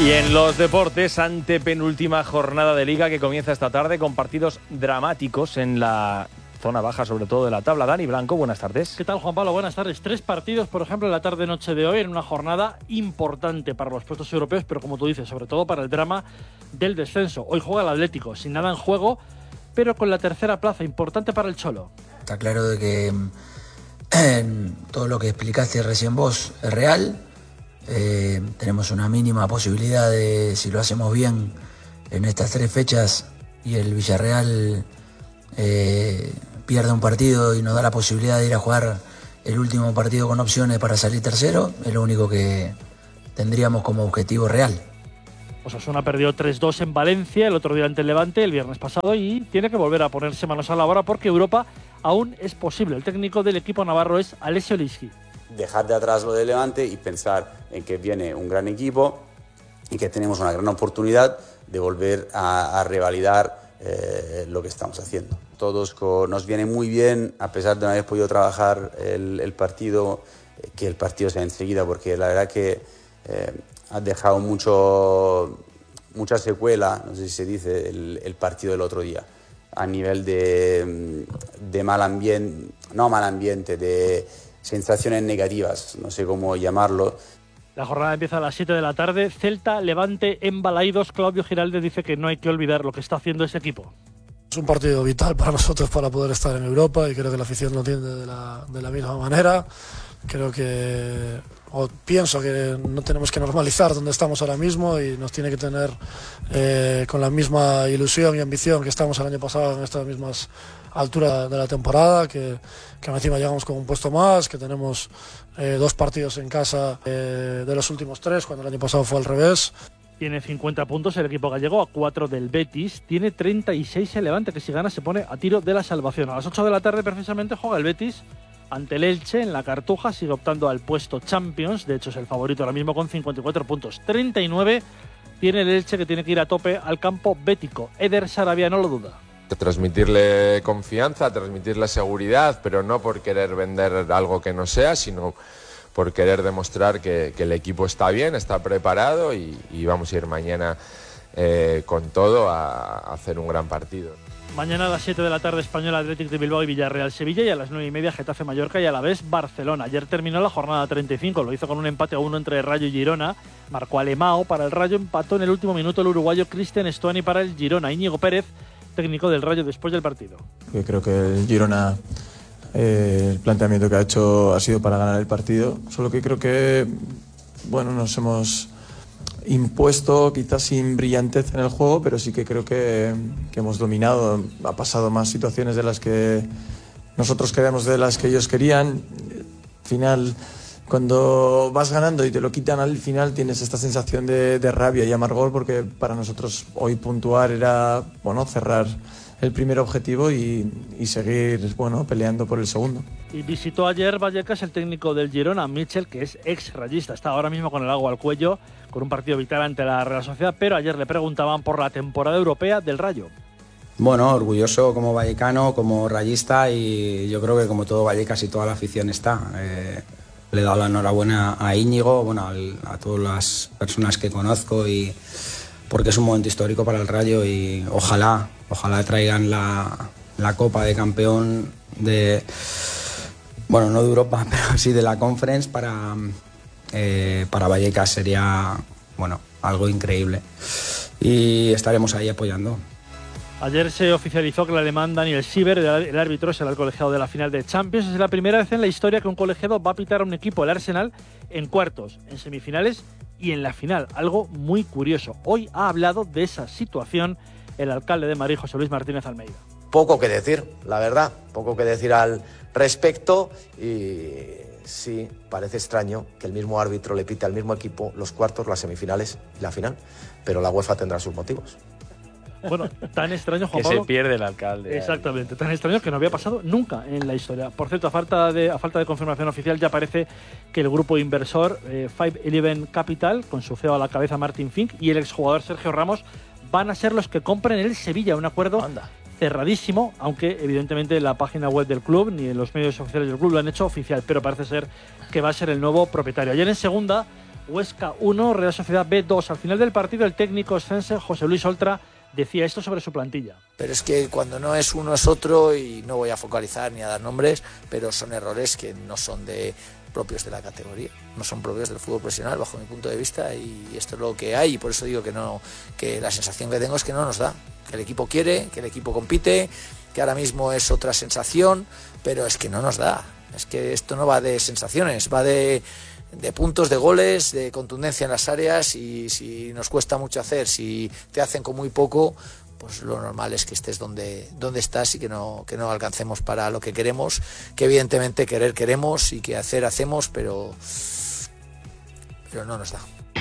Y en los deportes, antepenúltima jornada de Liga que comienza esta tarde con partidos dramáticos en la zona baja, sobre todo de la tabla. Dani Blanco, buenas tardes. ¿Qué tal, Juan Pablo? Buenas tardes. 3 partidos, por ejemplo, en la tarde-noche de hoy, en una jornada importante para los puestos europeos, pero como tú dices, sobre todo para el drama del descenso. Hoy juega el Atlético, sin nada en juego, pero con la tercera plaza, importante para el Cholo. Está claro de que todo lo que explicaste recién vos es real. Tenemos una mínima posibilidad de, si lo hacemos bien en estas 3 fechas y el Villarreal pierde un partido y nos da la posibilidad de ir a jugar el último partido con opciones para salir tercero, es lo único que tendríamos como objetivo real. Osasuna perdió 3-2 en Valencia el otro día ante el Levante el viernes pasado y tiene que volver a ponerse manos a la obra porque Europa aún es posible. El técnico del equipo navarro es Alessio Lischi. Dejar de atrás lo de Levante y pensar en que viene un gran equipo y que tenemos una gran oportunidad de volver a revalidar lo que estamos haciendo. Todos nos viene muy bien, a pesar de no haber podido trabajar el partido, que el partido sea enseguida, porque la verdad que ha dejado mucha secuela, no sé si se dice, el partido del otro día, a nivel de mal ambiente, no mal ambiente, de sensaciones negativas, no sé cómo llamarlo. La jornada empieza a las 7 de la tarde. Celta, Levante, en Balaídos. Claudio Giraldes dice que no hay que olvidar lo que está haciendo ese equipo. Es un partido vital para nosotros para poder estar en Europa y creo que la afición lo entiende de la misma manera. Creo que, o pienso que no tenemos que normalizar donde estamos ahora mismo y nos tiene que tener con la misma ilusión y ambición que estamos el año pasado en estas mismas alturas de la temporada, que encima llegamos con un puesto más, que tenemos 2 partidos en casa de los últimos 3, cuando el año pasado fue al revés. Tiene 50 puntos el equipo gallego, a 4 del Betis. Tiene 36 el Levante, que si gana se pone a tiro de la salvación. A las 8 de la tarde precisamente juega el Betis ante el Elche en la Cartuja. Sigue optando al puesto Champions. De hecho es el favorito ahora mismo con 54 puntos. 39 tiene el Elche, que tiene que ir a tope al campo bético. Eder Sarabia no lo duda. Transmitirle confianza, transmitirle seguridad, pero no por querer vender algo que no sea, sino por querer demostrar que el equipo está bien, está preparado y vamos a ir mañana con todo a hacer un gran partido. Mañana a las 7 de la tarde Español, Athletic de Bilbao y Villarreal Sevilla, y a las 9:30 Getafe Mallorca y a la vez Barcelona. Ayer terminó la jornada 35, lo hizo con un empate a 1 entre Rayo y Girona. Marcó Alemão para el Rayo, empató en el último minuto el uruguayo Cristian Stuani para el Girona. Íñigo Pérez, técnico del Rayo después del partido. Creo que el Girona, el planteamiento que ha hecho ha sido para ganar el partido, solo que creo que nos hemos impuesto quizás sin brillantez en el juego, pero sí que creo que hemos dominado. Ha pasado más situaciones de las que nosotros queremos, de las que ellos querían. Al final, cuando vas ganando y te lo quitan al final, tienes esta sensación de rabia y amargor, porque para nosotros hoy puntuar era cerrar el primer objetivo y seguir peleando por el segundo. Y visitó ayer Vallecas el técnico del Girona, Michel, que es ex rayista. Está ahora mismo con el agua al cuello, con un partido vital ante la Real Sociedad, pero ayer le preguntaban por la temporada europea del Rayo. Bueno, orgulloso como vallecano, como rayista, y yo creo que como todo Vallecas y toda la afición está. Le he dado la enhorabuena a Íñigo, a todas las personas que conozco, y porque es un momento histórico para el Rayo y ojalá traigan la Copa de Campeón de, no de Europa, pero sí de la Conference para Vallecas. Sería algo increíble y estaremos ahí apoyando. Ayer se oficializó que el alemán Daniel Sieber, el árbitro, será el colegiado de la final de Champions. Es la primera vez en la historia que un colegiado va a pitar a un equipo, el Arsenal, en cuartos, en semifinales y en la final. Algo muy curioso. Hoy ha hablado de esa situación el alcalde de Madrid, José Luis Martínez Almeida. Poco que decir, la verdad, poco que decir al respecto, y sí, parece extraño que el mismo árbitro le pite al mismo equipo los cuartos, las semifinales y la final, pero la UEFA tendrá sus motivos. Bueno, tan extraño, Juan Pablo, que se pierde el alcalde. Exactamente, tan extraño que no había pasado nunca en la historia. Por cierto, a falta de confirmación oficial, ya parece que el grupo inversor 511 Capital, con su CEO a la cabeza Martin Fink, y el exjugador Sergio Ramos van a ser los que compren el Sevilla. Un acuerdo cerradísimo, aunque evidentemente en la página web del club ni en los medios oficiales del club lo han hecho oficial, pero parece ser que va a ser el nuevo propietario. Ayer en segunda Huesca 1, Real Sociedad B 2. Al final del partido, el técnico escense José Luis Oltra decía esto sobre su plantilla. Pero es que cuando no es uno es otro, y no voy a focalizar ni a dar nombres, pero son errores que no son propios de la categoría, no son propios del fútbol profesional bajo mi punto de vista, y esto es lo que hay, y por eso digo que la sensación que tengo es que no nos da, que el equipo quiere, que el equipo compite, que ahora mismo es otra sensación, pero es que no nos da. Es que esto no va de sensaciones, va de puntos, de goles, de contundencia en las áreas, y si nos cuesta mucho hacer, si te hacen con muy poco, pues lo normal es que estés donde estás y que no alcancemos para lo que queremos, que evidentemente queremos y que hacemos, pero no nos da.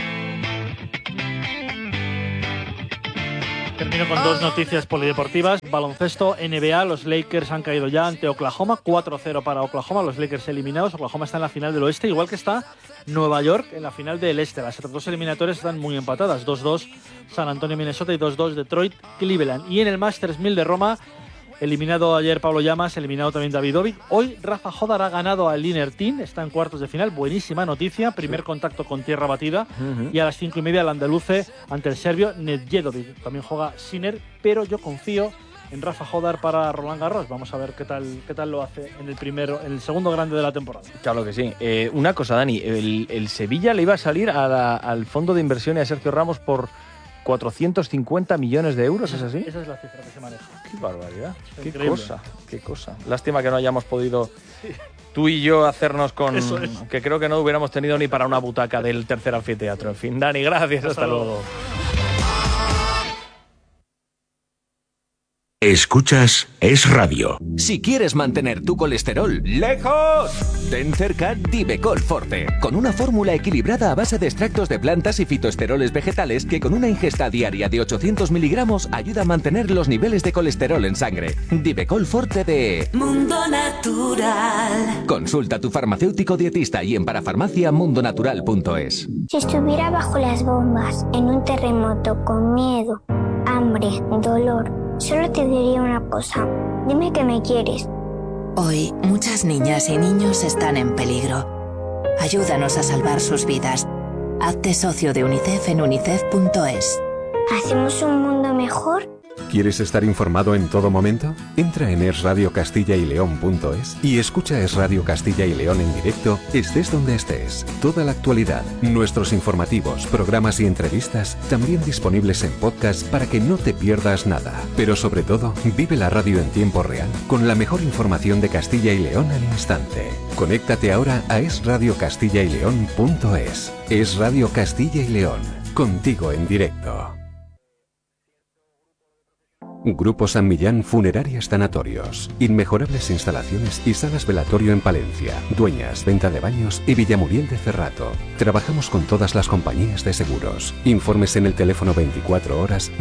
Termino con dos noticias polideportivas. Baloncesto NBA, los Lakers han caído ya ante Oklahoma, 4-0 para Oklahoma, los Lakers eliminados. Oklahoma está en la final del oeste, igual que está Nueva York en la final del este. Las otras dos eliminatorias están muy empatadas, 2-2 San Antonio, Minnesota, y 2-2 Detroit, Cleveland. Y en el Masters 1000 de Roma, eliminado ayer Pablo Llamas, eliminado también Davidovic. Hoy Rafa Jodar ha ganado al Inner Team, está en cuartos de final, buenísima noticia, primer contacto con tierra batida. Y a las 5:30 el andaluce ante el serbio Nedjedovic. También juega Sinner, pero yo confío en Rafa Jodar para Roland Garros. Vamos a ver qué tal lo hace en el segundo grande de la temporada. Claro que sí. Una cosa, Dani, el Sevilla le iba a salir al fondo de inversión y a Sergio Ramos por 450 millones de euros, ¿es así? Esa es la cifra que se maneja. Qué barbaridad. Increíble. Qué cosa. Lástima que no hayamos podido tú y yo hacernos con... Eso es. Que creo que no hubiéramos tenido ni para una butaca del tercer anfiteatro. En fin, Dani, gracias. Hasta luego. Escuchas Es Radio. Si quieres mantener tu colesterol lejos, ten cerca Divecol Forte, con una fórmula equilibrada a base de extractos de plantas y fitoesteroles vegetales que con una ingesta diaria de 800 miligramos ayuda a mantener los niveles de colesterol en sangre. Divecol Forte de Mundo Natural. Consulta a tu farmacéutico dietista y en parafarmacia.mundonatural.es. Si estuviera bajo las bombas, en un terremoto, con miedo, hambre, dolor, solo te diría una cosa. Dime que me quieres. Hoy, muchas niñas y niños están en peligro. Ayúdanos a salvar sus vidas. Hazte socio de UNICEF en unicef.es. ¿Hacemos un mundo mejor? ¿Quieres estar informado en todo momento? Entra en esradiocastillaYleón.es y escucha Es Radio Castilla y León en directo, estés donde estés. Toda la actualidad, nuestros informativos, programas y entrevistas, también disponibles en podcast para que no te pierdas nada. Pero sobre todo, vive la radio en tiempo real, con la mejor información de Castilla y León al instante. Conéctate ahora a esradiocastillaYleón.es. Es Radio Castilla y León, contigo en directo. Grupo San Millán Funerarias Tanatorios. Inmejorables instalaciones y salas velatorio en Palencia. Dueñas, venta de baños y Villamuriel de Cerrato. Trabajamos con todas las compañías de seguros. Informes en el teléfono 24 horas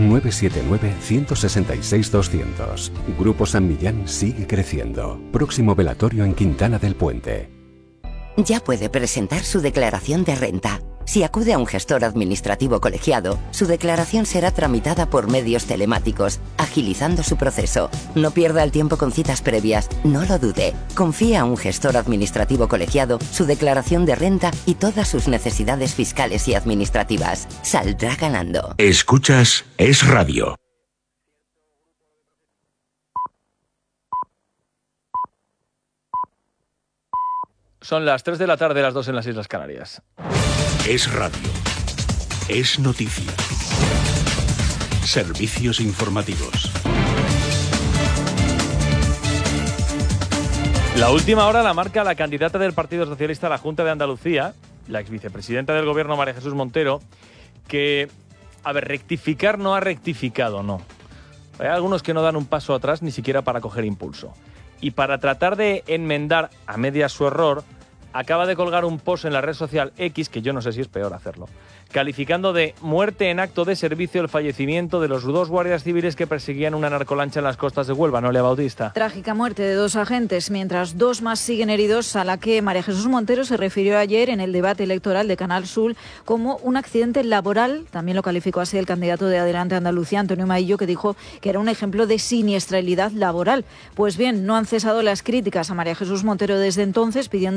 979-166-200. Grupo San Millán sigue creciendo. Próximo velatorio en Quintana del Puente. Ya puede presentar su declaración de renta. Si acude a un gestor administrativo colegiado, su declaración será tramitada por medios telemáticos, agilizando su proceso. No pierda el tiempo con citas previas, no lo dude. Confíe a un gestor administrativo colegiado su declaración de renta y todas sus necesidades fiscales y administrativas. Saldrá ganando. Escuchas Es Radio. Son las 3 de la tarde, las 2 en las Islas Canarias. Es radio. Es noticia. Servicios informativos. La última hora la marca la candidata del Partido Socialista a la Junta de Andalucía, la exvicepresidenta del Gobierno, María Jesús Montero, que, rectificar no ha rectificado, no. Hay algunos que no dan un paso atrás ni siquiera para coger impulso. Y para tratar de enmendar a medias su error, acaba de colgar un post en la red social X, que yo no sé si es peor hacerlo, calificando de muerte en acto de servicio el fallecimiento de los 2 guardias civiles que perseguían una narcolancha en las costas de Huelva. Noelia Bautista. Trágica muerte de 2 agentes, mientras 2 más siguen heridos, a la que María Jesús Montero se refirió ayer en el debate electoral de Canal Sur como un accidente laboral. También lo calificó así el candidato de Adelante Andalucía, Antonio Maillo, que dijo que era un ejemplo de siniestralidad laboral. Pues bien, no han cesado las críticas a María Jesús Montero desde entonces, pidiendo respeto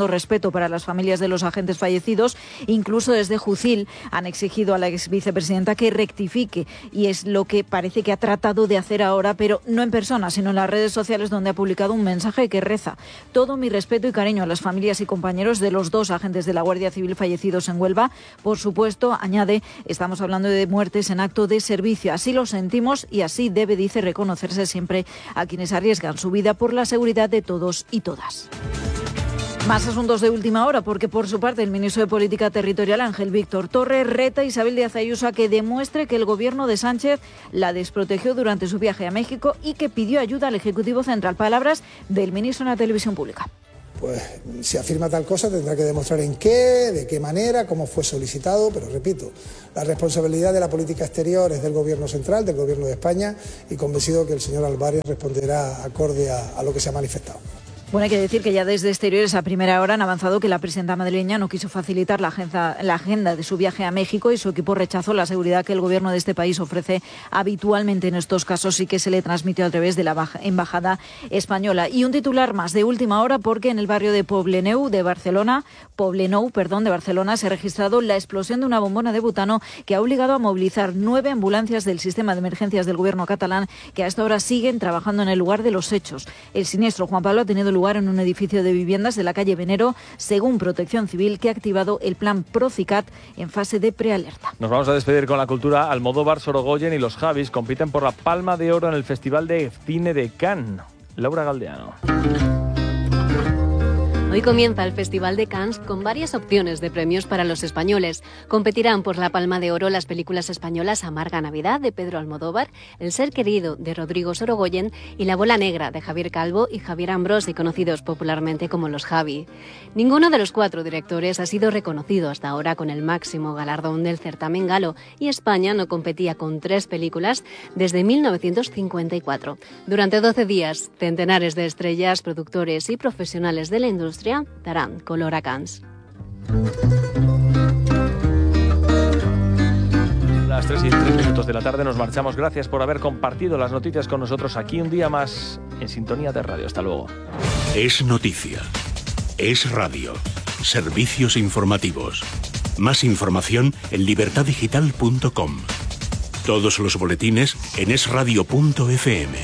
respeto para las familias de los agentes fallecidos. Incluso desde Jucil han exigido a la ex vicepresidenta que rectifique, y es lo que parece que ha tratado de hacer ahora, pero no en persona, sino en las redes sociales, donde ha publicado un mensaje que reza: todo mi respeto y cariño a las familias y compañeros de los 2 agentes de la Guardia Civil fallecidos en Huelva. Por supuesto, añade, estamos hablando de muertes en acto de servicio. Así lo sentimos y así debe, dice, reconocerse siempre a quienes arriesgan su vida por la seguridad de todos y todas. Más asuntos de última hora, porque por su parte el ministro de Política Territorial, Ángel Víctor Torres, reta a Isabel Díaz Ayuso a que demuestre que el gobierno de Sánchez la desprotegió durante su viaje a México y que pidió ayuda al Ejecutivo Central. Palabras del ministro en la televisión pública. Pues si afirma tal cosa tendrá que demostrar en qué, de qué manera, cómo fue solicitado, pero repito, la responsabilidad de la política exterior es del Gobierno central, del Gobierno de España, y convencido que el señor Álvarez responderá acorde a lo que se ha manifestado. Bueno, hay que decir que ya desde Exteriores a primera hora han avanzado que la presidenta madrileña no quiso facilitar la agenda de su viaje a México, y su equipo rechazó la seguridad que el gobierno de este país ofrece habitualmente en estos casos y que se le transmitió a través de la embajada española. Y un titular más de última hora, porque en el barrio de Poblenou de Barcelona se ha registrado la explosión de una bombona de butano que ha obligado a movilizar 9 ambulancias del sistema de emergencias del gobierno catalán, que a esta hora siguen trabajando en el lugar de los hechos. El siniestro, Juan Pablo, ha tenido lugar en un edificio de viviendas de la calle Venero, según Protección Civil, que ha activado el plan Procicat en fase de prealerta. Nos vamos a despedir con la cultura. Almodóvar, Sorogoyen y los Javis compiten por la Palma de Oro en el Festival de Cine de Cannes. Laura Galdeano. Hoy comienza el Festival de Cannes con varias opciones de premios para los españoles. Competirán por la Palma de Oro las películas españolas Amarga Navidad, de Pedro Almodóvar, El ser querido, de Rodrigo Sorogoyen, y La bola negra, de Javier Calvo y Javier Ambrosi, conocidos popularmente como los Javi. Ninguno de los 4 directores ha sido reconocido hasta ahora con el máximo galardón del certamen galo, y España no competía con 3 películas desde 1954. Durante 12 días, centenares de estrellas, productores y profesionales de la industria darán color a Cannes. Las 3:03 de la tarde nos marchamos. Gracias por haber compartido las noticias con nosotros aquí un día más en Sintonía de Radio. Hasta luego. Es noticia. Es radio. Servicios informativos. Más información en libertaddigital.com. Todos los boletines en esradio.fm.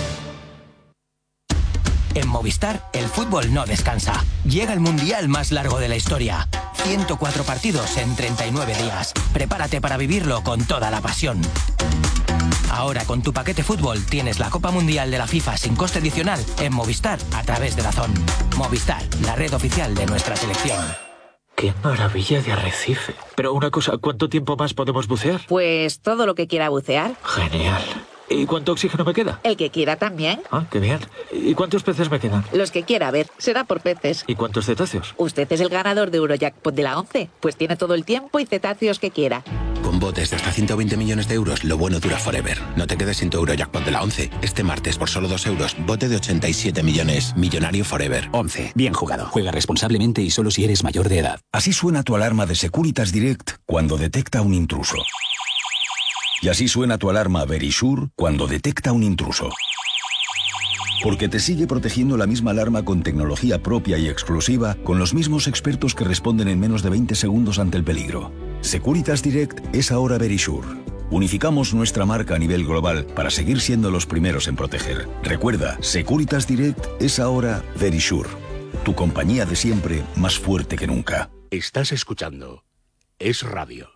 En Movistar, el fútbol no descansa. Llega el mundial más largo de la historia. 104 partidos en 39 días. Prepárate para vivirlo con toda la pasión. Ahora, con tu paquete fútbol, tienes la Copa Mundial de la FIFA sin coste adicional en Movistar a través de DAZN. Movistar, la red oficial de nuestra selección. ¡Qué maravilla de arrecife! Pero una cosa, ¿cuánto tiempo más podemos bucear? Pues todo lo que quiera bucear. Genial. ¿Y cuánto oxígeno me queda? El que quiera también. Ah, qué bien. ¿Y cuántos peces me quedan? Los que quiera, a ver, será por peces. ¿Y cuántos cetáceos? Usted es el ganador de Eurojackpot de la 11, pues tiene todo el tiempo y cetáceos que quiera. Con botes de hasta 120 millones de euros, lo bueno dura forever. No te quedes sin tu Eurojackpot de la 11. Este martes, por solo 2 euros, bote de 87 millones. Millonario forever. 11. Bien jugado. Juega responsablemente y solo si eres mayor de edad. Así suena tu alarma de Securitas Direct cuando detecta un intruso. Y así suena tu alarma Verisure cuando detecta un intruso. Porque te sigue protegiendo la misma alarma con tecnología propia y exclusiva, con los mismos expertos que responden en menos de 20 segundos ante el peligro. Securitas Direct es ahora Verisure. Unificamos nuestra marca a nivel global para seguir siendo los primeros en proteger. Recuerda, Securitas Direct es ahora Verisure. Tu compañía de siempre, más fuerte que nunca. Estás escuchando Es Radio.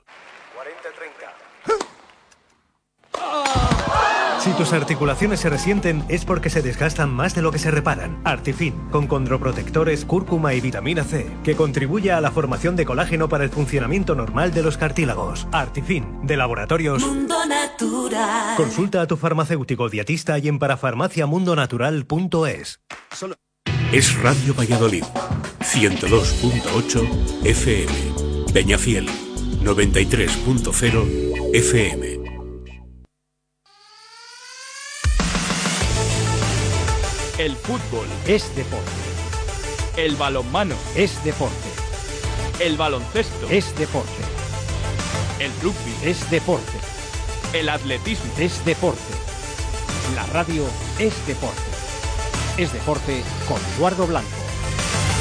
Si tus articulaciones se resienten es porque se desgastan más de lo que se reparan. Artifin, con condroprotectores, cúrcuma y vitamina C, que contribuye a la formación de colágeno para el funcionamiento normal de los cartílagos. Artifin, de Laboratorios Mundo Natural. Consulta a tu farmacéutico dietista y en parafarmaciamundonatural.es. Es Radio Valladolid, 102.8 FM. Peñafiel, 93.0 FM. El fútbol es deporte. El balonmano es deporte. El baloncesto es deporte. El rugby es deporte. El atletismo es deporte. La radio es deporte. Es deporte con Eduardo Blanco.